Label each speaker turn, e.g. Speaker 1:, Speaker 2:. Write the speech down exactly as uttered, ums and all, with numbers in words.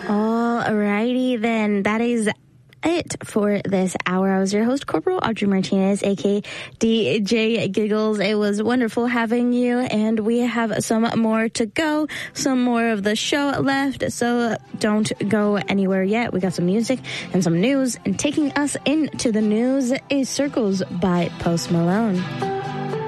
Speaker 1: Alrighty then, that is it for this hour. I was your host, Corporal Audrey Martinez, aka D J Giggles. It was wonderful having you, and we have some more to go, some more of the show left, so don't go anywhere yet. We got some music and some news, and taking us into the news is Circles by Post Malone.